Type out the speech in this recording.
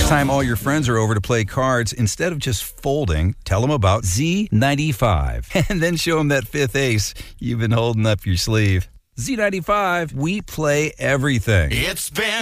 Next time all your friends are over to play cards, instead of just folding, tell them about Z95. And then show them that fifth ace you've been holding up your sleeve. Z95, we play everything. It's been